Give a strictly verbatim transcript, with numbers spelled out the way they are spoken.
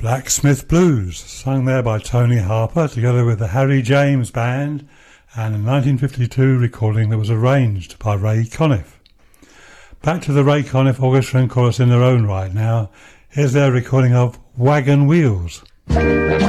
Blacksmith Blues, sung there by Tony Harper together with the Harry James Band, and a nineteen fifty-two recording that was arranged by Ray Conniff. Back to the Ray Conniff Orchestra and Chorus in their own right now. Here's their recording of Wagon Wheels.